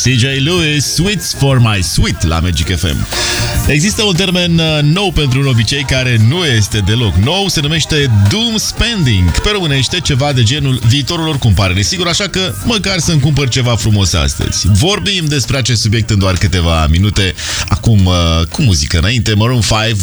CJ Lewis, Sweets for My Sweet la Magic FM. Există un termen nou pentru un obicei care nu este deloc nou, se numește doom spending. Pe românește ceva de genul viitorul oricum pare nesigur, așa că măcar să-mi cumpăr ceva frumos astăzi. Vorbim despre acest subiect în doar câteva minute. Acum, cu muzică înainte, Maroon 5,